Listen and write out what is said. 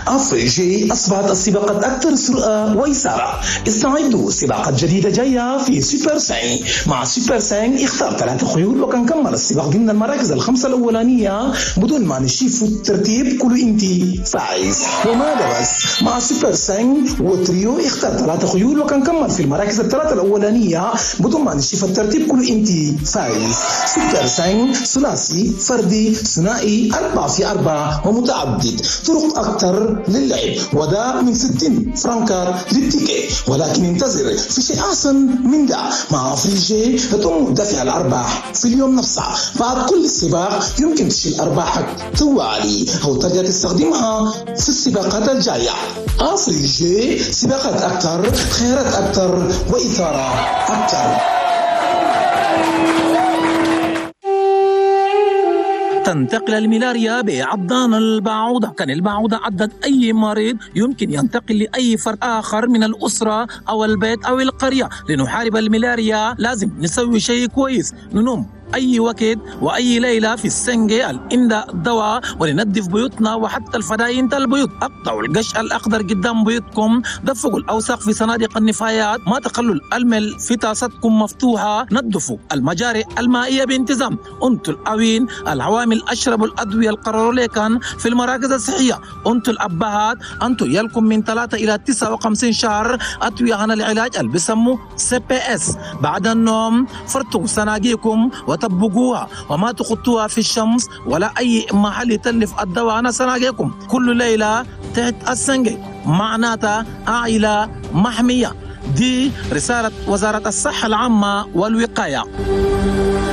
أفريجي أصبحت السباقات أكثر سرعة وإثارة. استعدوا سباقات جديدة جاية في سوبر سين. مع سوبر سين اختار 3 خيول وكان كمل السباق ضمن المراكز ال5 الأولانية بدون ما نشوف الترتيب كله انتي فايز. وماذا بس، مع سوبر سين وتريو اختار 3 خيول وكان كمل في المراكز ال3 الأولانية بدون ما نشوف الترتيب كله انتي فايز. سوبر سين ثلاثي فردي ثنائي 4-4 ومتعدد، طرق أكثر للعب، وده من 60 فرنكات للتيكي. ولكن انتظر في شيء أحسن من ده، مع أفريجي تم دفع الأرباح في اليوم نفسه. بعد كل سباق يمكن تشيل أرباحك طوالي أو ترجع تستخدمها في السباقات الجاية. أفريجي سباقات أكثر، خيارات أكثر، وإثارة أكثر. تنتقل الملاريا بعضان البعوضة. كان البعوضة عضت أي مريض يمكن ينتقل لأي فرد آخر من الأسرة أو البيت أو القرية. لنحارب الملاريا لازم نسوي شيء كويس، ننوم أي وقت وأي ليلة في السنجة الإمداء الدواء، وننظف بيوتنا وحتى الفداين البيوت. أقطعوا القش الأخضر قدام بيوتكم، دفقوا الأوساخ في صناديق النفايات، ما تخلوا المل في طاستكم مفتوحة، نظفوا المجاري المائية بانتظام. أنتوا الأوين العوامل أشربوا الأدوية القرروا لكن في المراكز الصحية. أنتوا الأبهات أنتوا يلكم من 3 إلى 59 شهر أدوية عن العلاج اللي بيسموا CPS. بعد النوم فرطوا صناديقكم وطبقوها وما تخطوها في الشمس ولا أي محل يتلف الدواء عن صناديقكم. كل ليلة تحت السنجة، معناتها عائلة محمية. دي رسالة وزارة الصحة العامة والوقاية.